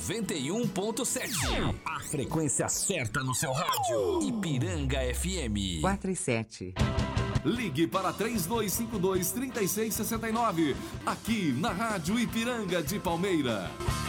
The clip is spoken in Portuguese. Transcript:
91.7. A frequência certa no seu rádio. Ipiranga FM 4 e 7. Ligue para 3252-3669. Aqui na Rádio Ipiranga de Palmeira.